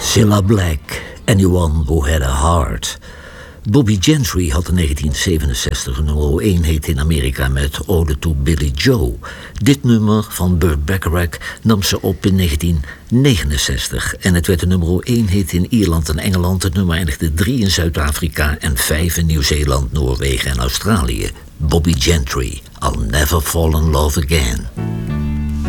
Cilla Black, Anyone Who Had a Heart. Bobby Gentry had in 1967 een nummer 1 hit in Amerika met Ode to Billy Joe. Dit nummer van Burt Bacharach nam ze op in 1969 en het werd een nummer 1 hit in Ierland en Engeland. Het nummer eindigde 3 in Zuid-Afrika en 5 in Nieuw-Zeeland, Noorwegen en Australië. Bobby Gentry, I'll Never Fall in Love Again.